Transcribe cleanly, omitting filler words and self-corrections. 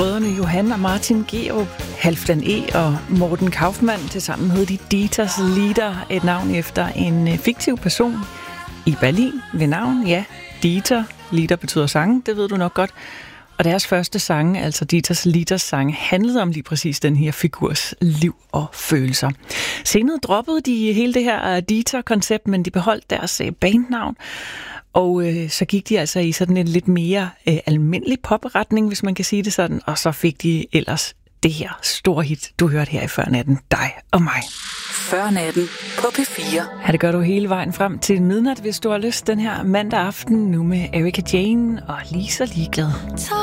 Brødrene Johan og Martin Gerup, Halfdan E. og Morten Kaufmann, tilsammen hed de Dieters Lieder, et navn efter en fiktiv person i Berlin ved navn, ja, Dieter. Lieder betyder sange, det ved du nok godt. Og deres første sange, altså Dieters Lieders sange, handlede om lige præcis den her figurs liv og følelser. Senere droppede de hele det her Dieter-koncept, men de beholdt deres bandnavn. Og så gik de altså i sådan en lidt mere almindelig popretning, hvis man kan sige det sådan. Og så fik de ellers det her store hit, du hørte her i Førnatten, Dig og mig. Førnatten på P4. Ja, det gør du hele vejen frem til midnat, hvis du har lyst den her mandag aften, nu med Erika Jane og Lige så ligeglad.